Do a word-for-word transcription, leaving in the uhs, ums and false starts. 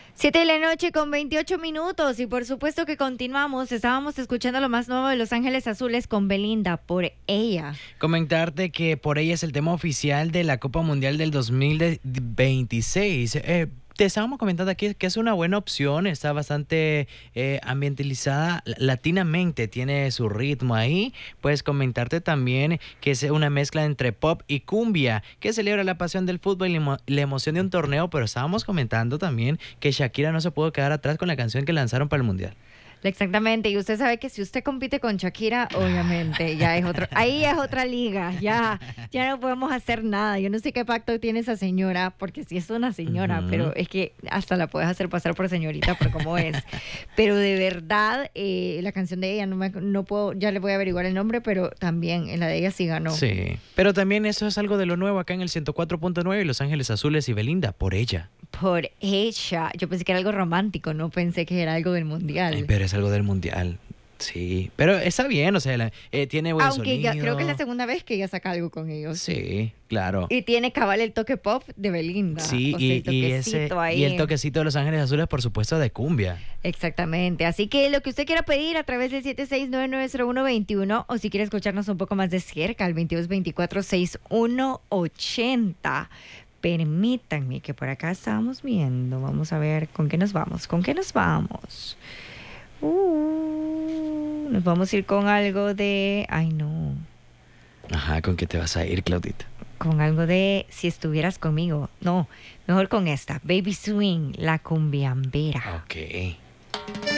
Siete de la noche con veintiocho minutos y por supuesto que continuamos. Estábamos escuchando lo más nuevo de Los Ángeles Azules con Belinda, Por Ella. Comentarte que Por Ella es el tema oficial de la Copa Mundial del dos mil veintiséis. Eh, te estábamos comentando aquí que es una buena opción, está bastante eh, ambientalizada latinamente, tiene su ritmo ahí. Puedes comentarte también que es una mezcla entre pop y cumbia, que celebra la pasión del fútbol y la emoción de un torneo, pero estábamos comentando también que Shakira no se pudo quedar atrás con la canción que lanzaron para el Mundial. Exactamente, y usted sabe que si usted compite con Shakira, obviamente, ya es otro, ahí es otra liga, ya, ya no podemos hacer nada. Yo no sé qué pacto tiene esa señora, porque sí es una señora, uh-huh. pero es que hasta la puedes hacer pasar por señorita por cómo es. Pero de verdad, eh, la canción de ella, no, me, no puedo, ya le voy a averiguar el nombre, pero también en la de ella sí ganó. Sí, pero también eso es algo de lo nuevo acá en el ciento cuatro punto nueve, Los Ángeles Azules y Belinda, Por Ella. Por ella. Yo pensé que era algo romántico, no pensé que era algo del mundial. Ay, pero es algo del mundial. Sí, pero está bien, o sea, la, eh, tiene buen Aunque sonido. Ya, creo que es la segunda vez que ella saca algo con ellos. Sí, claro. Y tiene cabal el toque pop de Belinda. Sí, o sea, y, y, ese, y el toquecito de Los Ángeles Azules, por supuesto, de cumbia. Exactamente. Así que lo que usted quiera pedir a través del siete seis nueve nueve cero uno dos uno o si quiere escucharnos un poco más de cerca, al veintidós veinticuatro sesenta y uno ochenta. Permítanme que por acá estábamos viendo. Vamos a ver con qué nos vamos. ¿Con qué nos vamos? Uh, nos vamos a ir con algo de... Ay, no. Ajá, ¿con qué te vas a ir, Claudita? Con algo de Si estuvieras conmigo. No, mejor con esta. Baby Swing, la cumbiambera. Ok.